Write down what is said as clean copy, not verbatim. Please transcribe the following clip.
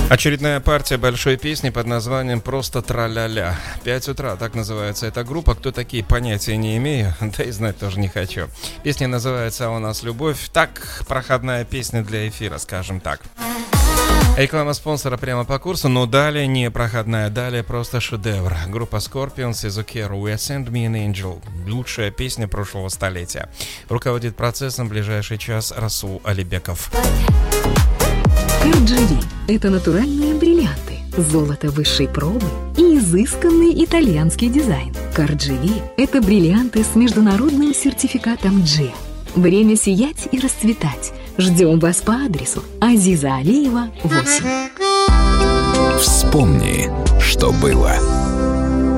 Очередная партия большой песни под названием «Просто тра-ля-ля». 5 утра, так называется эта группа. Кто такие, понятия не имею, да и знать тоже не хочу. Песня называется «А у нас любовь». Так, проходная песня для эфира, скажем так. Реклама спонсора прямо по курсу, но далее не проходная, далее просто шедевр. Группа Scorpions из Укера «We Send Me an Angel». Лучшая песня прошлого столетия. Руководит процессом ближайший час Расул Алибеков. Карджери – это натуральные бриллианты, золото высшей пробы и изысканный итальянский дизайн. Карджери – это бриллианты с международным сертификатом G. Время сиять и расцветать. Ждем вас по адресу Азиза Алиева, 8. Вспомни, что было.